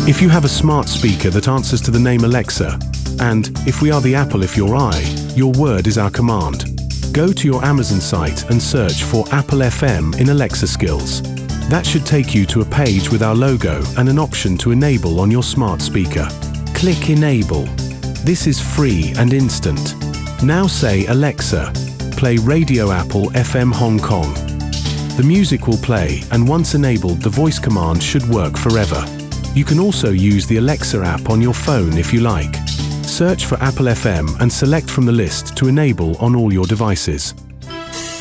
If you have a smart speaker that answers to the name Alexa, and if we are the apple if you're I, your word is our command. Go to your Amazon site and search for Apple FM in Alexa Skills. That should take you to a page with our logo and an option to enable on your smart speaker. Click Enable. This is free and instant. Now say, Alexa, play Radio Apple FM Hong Kong. The music will play, and once enabled, the voice command should work forever. You can also use the Alexa app on your phone if you like. Search for Apple FM and select from the list to enable on all your devices.